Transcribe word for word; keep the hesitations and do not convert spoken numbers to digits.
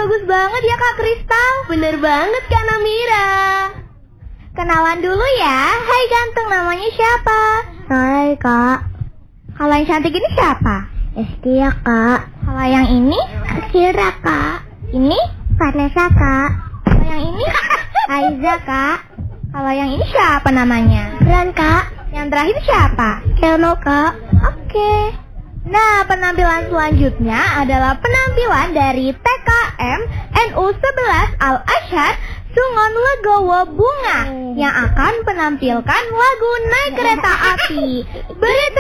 bagus banget ya Kak Kristal. Bener banget Kak Namira. Kenalan dulu ya. Hai ganteng, namanya siapa? Hai Kak. Kalau yang cantik ini siapa? Estia Kak. Kalau yang ini? Akira Kak. Ini? Vanessa Kak. Kalau yang ini? Aiza Kak. Kalau yang ini siapa namanya? Ran Kak. Yang terakhir siapa? Kelno Kak. Oke. Nah, penampilan selanjutnya adalah penampilan dari T K M N U sebelas Al-Azhar Sungon Legowo Bunga yang akan menampilkan lagu Naik Kereta Api. Beri